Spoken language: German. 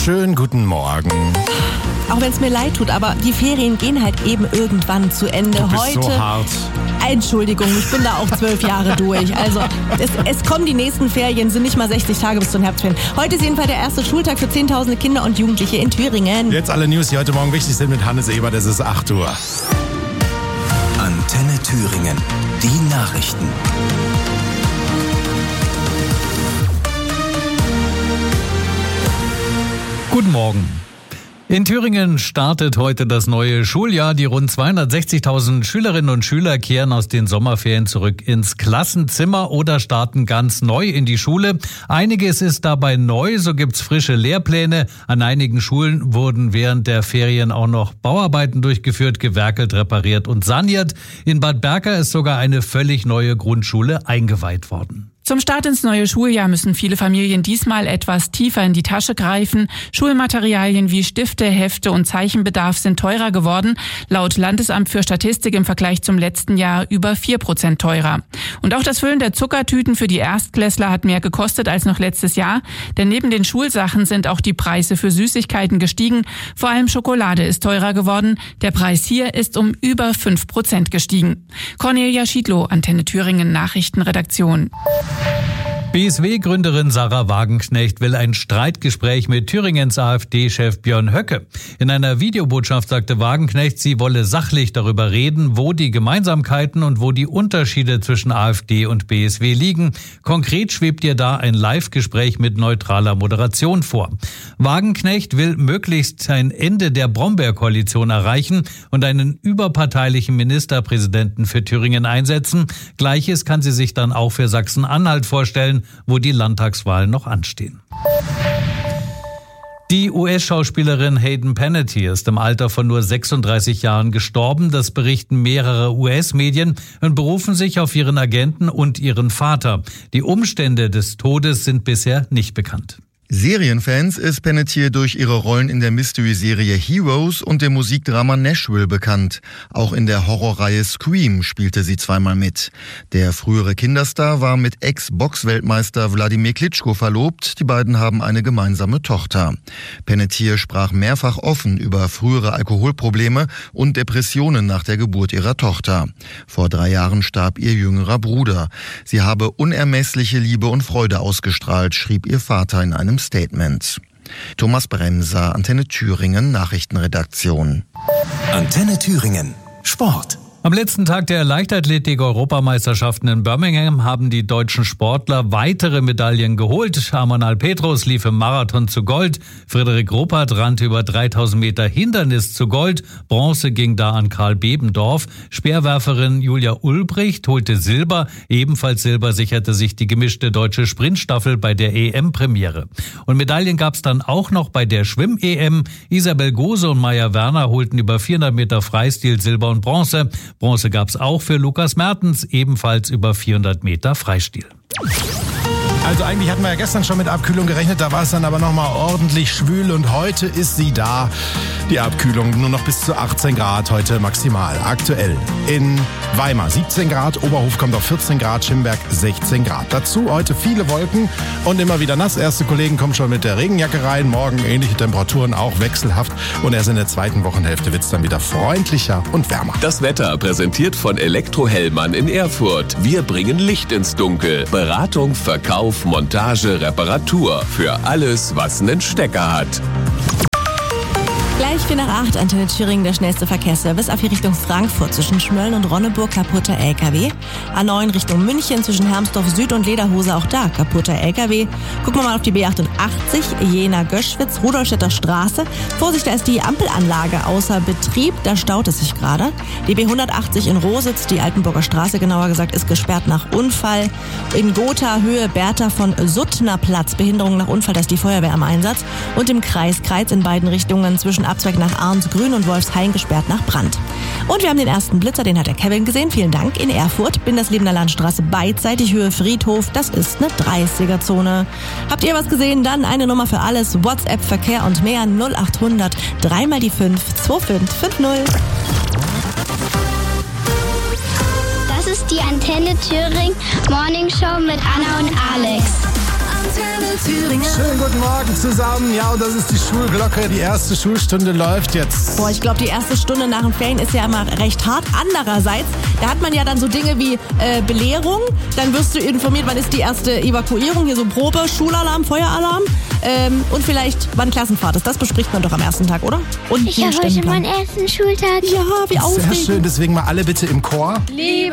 Schönen guten Morgen. Auch wenn es mir leid tut, aber die Ferien gehen halt eben irgendwann zu Ende. Du bist Heute, so hart. Entschuldigung, ich bin da auch 12 Jahre durch. Also es kommen die nächsten Ferien, sind nicht mal 60 Tage bis zum Herbstferien. Heute ist jedenfalls der erste Schultag für Zehntausende Kinder und Jugendliche in Thüringen. Jetzt alle News, die heute Morgen wichtig sind mit Hannes Ebert. Es ist 8 Uhr. Antenne Thüringen. Die Nachrichten. Guten Morgen. In Thüringen startet heute das neue Schuljahr. Die rund 260.000 Schülerinnen und Schüler kehren aus den Sommerferien zurück ins Klassenzimmer oder starten ganz neu in die Schule. Einiges ist dabei neu, so gibt's frische Lehrpläne. An einigen Schulen wurden während der Ferien auch noch Bauarbeiten durchgeführt, gewerkelt, repariert und saniert. In Bad Berka ist sogar eine völlig neue Grundschule eingeweiht worden. Zum Start ins neue Schuljahr müssen viele Familien diesmal etwas tiefer in die Tasche greifen. Schulmaterialien wie Stifte, Hefte und Zeichenbedarf sind teurer geworden. Laut Landesamt für Statistik im Vergleich zum letzten Jahr über 4% teurer. Und auch das Füllen der Zuckertüten für die Erstklässler hat mehr gekostet als noch letztes Jahr. Denn neben den Schulsachen sind auch die Preise für Süßigkeiten gestiegen. Vor allem Schokolade ist teurer geworden. Der Preis hier ist um über 5% gestiegen. Cornelia Schiedlow, Antenne Thüringen Nachrichtenredaktion. BSW-Gründerin Sarah Wagenknecht will ein Streitgespräch mit Thüringens AfD-Chef Björn Höcke. In einer Videobotschaft sagte Wagenknecht, sie wolle sachlich darüber reden, wo die Gemeinsamkeiten und wo die Unterschiede zwischen AfD und BSW liegen. Konkret schwebt ihr da ein Live-Gespräch mit neutraler Moderation vor. Wagenknecht will möglichst ein Ende der Brombeerkoalition erreichen und einen überparteilichen Ministerpräsidenten für Thüringen einsetzen. Gleiches kann sie sich dann auch für Sachsen-Anhalt vorstellen, wo die Landtagswahlen noch anstehen. Die US-Schauspielerin Hayden Panettiere ist im Alter von nur 36 Jahren gestorben. Das berichten mehrere US-Medien und berufen sich auf ihren Agenten und ihren Vater. Die Umstände des Todes sind bisher nicht bekannt. Serienfans ist Panettiere durch ihre Rollen in der Mystery-Serie Heroes und dem Musikdrama Nashville bekannt. Auch in der Horrorreihe Scream spielte sie zweimal mit. Der frühere Kinderstar war mit Ex-Box-Weltmeister Wladimir Klitschko verlobt. Die beiden haben eine gemeinsame Tochter. Panettiere sprach mehrfach offen über frühere Alkoholprobleme und Depressionen nach der Geburt ihrer Tochter. Vor 3 Jahren starb ihr jüngerer Bruder. Sie habe unermessliche Liebe und Freude ausgestrahlt, schrieb ihr Vater in einem Statement. Thomas Bremser, Antenne Thüringen, Nachrichtenredaktion. Antenne Thüringen. Sport. Am letzten Tag der Leichtathletik-Europameisterschaften in Birmingham haben die deutschen Sportler weitere Medaillen geholt. Amonal Petrus lief im Marathon zu Gold. Frederik Ruppert rannte über 3000 Meter Hindernis zu Gold. Bronze ging da an Karl Bebendorf. Speerwerferin Julia Ulbricht holte Silber. Ebenfalls Silber sicherte sich die gemischte deutsche Sprintstaffel bei der EM-Premiere. Und Medaillen gab es dann auch noch bei der Schwimm-EM. Isabel Gose und Maja Werner holten über 400 Meter Freistil Silber und Bronze. Bronze gab es auch für Lukas Mertens, ebenfalls über 400 Meter Freistil. Also eigentlich hatten wir ja gestern schon mit Abkühlung gerechnet, da war es dann aber nochmal ordentlich schwül und heute ist sie da. Die Abkühlung nur noch bis zu 18 Grad heute maximal. Aktuell in Weimar 17 Grad, Oberhof kommt auf 14 Grad, Schimberg 16 Grad. Dazu heute viele Wolken und immer wieder nass. Erste Kollegen kommen schon mit der Regenjacke rein. Morgen ähnliche Temperaturen, auch wechselhaft. Und erst in der zweiten Wochenhälfte wird es dann wieder freundlicher und wärmer. Das Wetter präsentiert von Elektrohellmann in Erfurt. Wir bringen Licht ins Dunkel. Beratung, Verkauf, Montage, Reparatur. Für alles, was einen Stecker hat. Gleich 4 nach 8, Antenne Thüringen, der schnellste Verkehrsservice. Auf hier Richtung Frankfurt zwischen Schmölln und Ronneburg kaputter LKW. A9 Richtung München zwischen Hermsdorf Süd und Lederhose, auch da kaputter LKW. Gucken wir mal auf die B88, Jena-Göschwitz, Rudolstädter Straße. Vorsicht, da ist die Ampelanlage außer Betrieb, da staut es sich gerade. Die B180 in Rositz, die Altenburger Straße genauer gesagt, ist gesperrt nach Unfall. In Gotha, Höhe Bertha von Suttner Platz, Behinderung nach Unfall, da ist die Feuerwehr am Einsatz. Und im Kreis Kreiz in beiden Richtungen zwischen Abzweig nach Arnsgrün und Wolfshain gesperrt nach Brand. Und wir haben den ersten Blitzer, den hat der Kevin gesehen. Vielen Dank. In Erfurt, Bindersliebener Landstraße beidseitig, Höhe Friedhof. Das ist eine 30er-Zone. Habt ihr was gesehen? Dann eine Nummer für alles. WhatsApp, Verkehr und mehr 0800 3 mal die 5 2550. Das ist die Antenne Thüringen Morning Show mit Anna und Alex. Schönen guten Morgen zusammen. Ja, und das ist die Schulglocke. Die erste Schulstunde läuft jetzt. Boah, ich glaube, die erste Stunde nach den Ferien ist ja immer recht hart. Andererseits, da hat man ja dann so Dinge wie Belehrung. Dann wirst du informiert, wann ist die erste Evakuierung. Hier so Probe, Schulalarm, Feueralarm. Und vielleicht, wann Klassenfahrt ist. Das bespricht man doch am ersten Tag, oder? Und Ich habe heute meinen ersten Schultag. Ja, wie aufregend. Sehr schön. Deswegen mal alle bitte im Chor. Liebe